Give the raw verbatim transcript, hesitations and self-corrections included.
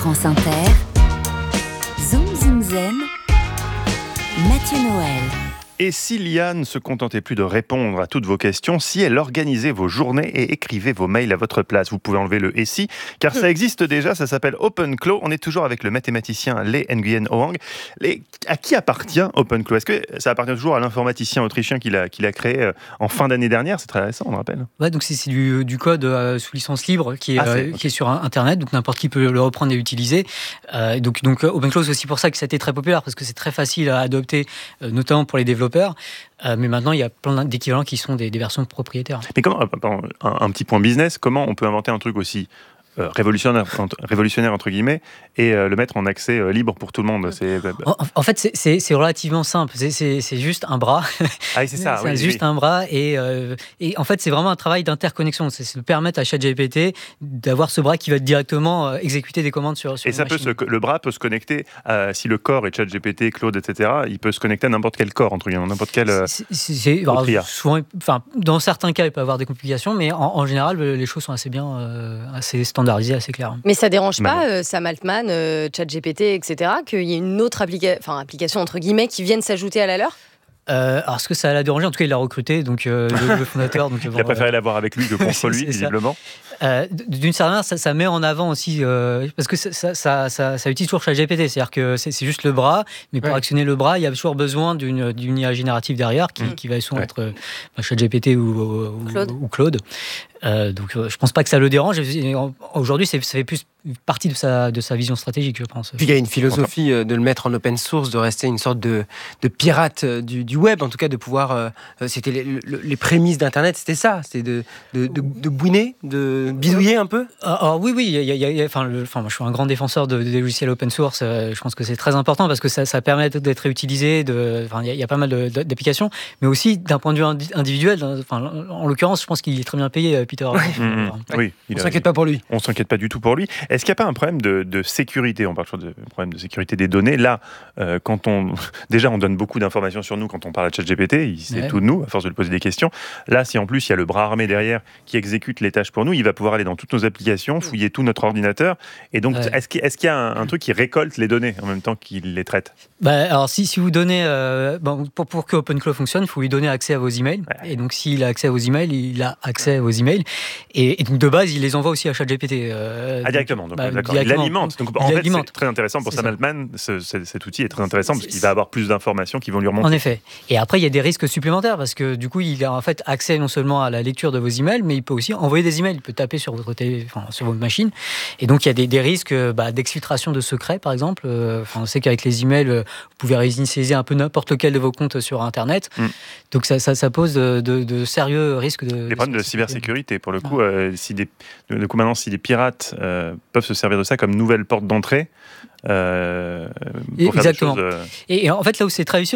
France Inter, Zoom Zoom Zen, Mathieu Noël. Et si l'I A ne se contentait plus de répondre à toutes vos questions, si elle organisait vos journées et écrivait vos mails à votre place, vous pouvez enlever le « et si », car ça existe déjà, ça s'appelle OpenClaw. On est toujours avec le mathématicien Lee Nguyen Hoang. Lee, à qui appartient OpenClaw ? Est-ce que ça appartient toujours à l'informaticien autrichien qui l'a, qui l'a créé en fin d'année dernière ? C'est très récent, on le rappelle. Ouais, donc c'est, c'est du, du code euh, sous licence libre qui est, ah, c'est, euh, okay. qui est sur Internet, donc n'importe qui peut le reprendre et l'utiliser. Euh, donc, donc OpenClaw, c'est aussi pour ça que ça a été très populaire, parce que c'est très facile à adopter, euh, notamment pour les développeurs. Euh, mais maintenant, il y a plein d'équivalents qui sont des, des versions propriétaires. Mais comment, un, un petit point business, comment on peut inventer un truc aussi euh, révolutionnaire, entre, révolutionnaire entre guillemets, et euh, le mettre en accès euh, libre pour tout le monde? c'est... En, en fait, c'est, c'est, c'est relativement simple. C'est, c'est, c'est juste un bras. Ah oui, c'est ça. c'est oui, juste oui. un bras. Et, euh, et en fait, c'est vraiment un travail d'interconnexion. C'est, c'est de permettre à ChatGPT d'avoir ce bras qui va directement euh, exécuter des commandes sur, sur et ça peut machine. se, le bras peut se connecter, euh, si le corps est ChatGPT, Claude, et cetera, il peut se connecter à n'importe quel corps, entre guillemets, n'importe quel. Euh, c'est, c'est, c'est, alors, souvent, enfin, dans certains cas, il peut y avoir des complications, mais en, en général, les choses sont assez bien, euh, assez standardisées, assez claires. Mais ça dérange pas euh, Sam Altman, euh, ChatGPT, et cetera, qu'il y ait une autre applica- enfin, application entre guillemets qui vienne s'ajouter à la leur? Euh, alors, est-ce que ça l'a dérangé ? En tout cas, il l'a recruté, donc euh, le, le fondateur. Donc, il bon, a préféré euh... l'avoir avec lui que contre lui, visiblement. Euh, d'une certaine manière, ça, ça met en avant aussi, euh, parce que ça, ça, ça, ça, ça utilise toujours ChatGPT, c'est-à-dire que c'est, c'est juste le bras, mais pour ouais. actionner le bras, il y a toujours besoin d'une, d'une I A générative derrière qui, mmh. qui va soit ouais. être euh, ChatGPT ou, ou Claude. Ou, ou Claude. Euh, donc, euh, je pense pas que ça le dérange. Aujourd'hui, c'est, ça fait plus partie de sa, de sa vision stratégique, je pense. Puis il y a une philosophie de le mettre en open source, de rester une sorte de, de pirate du, du web, en tout cas de pouvoir. Euh, c'était les, les prémices d'Internet, c'était ça, c'était de, de, de, de bouiner, de bidouiller un peu. Alors oui, oui. Il y a, il y a, enfin, le, enfin, moi, je suis un grand défenseur de, des logiciels open source. Euh, je pense que c'est très important parce que ça, ça permet d'être réutilisé. De, enfin, il y a, il y a pas mal de, d'applications, mais aussi d'un point de vue individuel. Enfin, en l'occurrence, je pense qu'il est très bien payé, Peter. Ouais. Mmh, oui, on ne s'inquiète pas pour lui. On ne s'inquiète pas du tout pour lui. Est-ce qu'il n'y a pas un problème de, de sécurité ? On parle toujours de problème de sécurité des données. Là, euh, quand on déjà on donne beaucoup d'informations sur nous quand on parle à ChatGPT, il sait ouais. tout de nous à force de lui poser des questions. Là, si en plus il y a le bras armé derrière qui exécute les tâches pour nous, il va pouvoir aller dans toutes nos applications, fouiller tout notre ordinateur. Et donc, ouais. est-ce qu'il, est-ce qu'il y a un, un truc qui récolte les données en même temps qu'il les traite ? Bah, alors si, si vous donnez, euh, bon, pour, pour que OpenClaw fonctionne, il faut lui donner accès à vos emails. Ouais. Et donc s'il a accès à vos emails, il a accès à vos emails. Et, et donc de base, il les envoie aussi à ChatGPT. Euh, ah, directement, donc, bah, d'accord. directement. Il l'alimente. Donc, il en l'alimente. fait, c'est très intéressant pour Sam Altman. Ce, ce, cet outil est très intéressant parce qu'il va avoir plus d'informations qui vont lui remonter. En effet. Et après, il y a des risques supplémentaires parce que du coup, il a en fait accès non seulement à la lecture de vos emails, mais il peut aussi envoyer des emails. Il peut taper sur votre télé, enfin, sur votre machine. Et donc, il y a des, des risques bah, d'exfiltration de secrets, par exemple. Euh, enfin, on sait qu'avec les emails, vous pouvez réinitialiser un peu n'importe lequel de vos comptes sur Internet. Mm. Donc, ça, ça, ça pose de, de, de sérieux risques de. Les problèmes de cybersécurité, pour le coup. Ah. Euh, si des, du coup, maintenant, si des pirates euh, peuvent se servir de ça comme nouvelle porte d'entrée. Euh, pour Exactement. faire des choses, euh... et, et en fait, là où c'est très vicieux,